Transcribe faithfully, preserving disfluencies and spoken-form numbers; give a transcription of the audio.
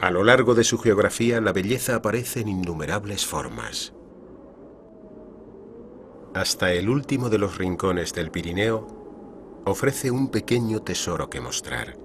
A lo largo de su geografía, la belleza aparece en innumerables formas. Hasta el último de los rincones del Pirineo ofrece un pequeño tesoro que mostrar.